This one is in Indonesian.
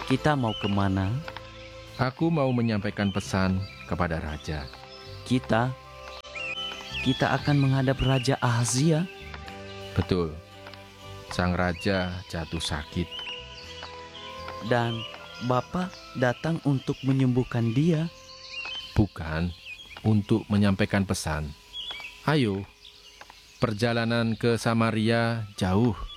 Kita mau kemana? Aku mau menyampaikan pesan kepada raja. Kita akan menghadap Raja Ahazia. Betul, sang raja jatuh sakit. Dan Bapak datang untuk menyembuhkan dia. Bukan untuk menyampaikan pesan. Ayo, perjalanan ke Samaria jauh.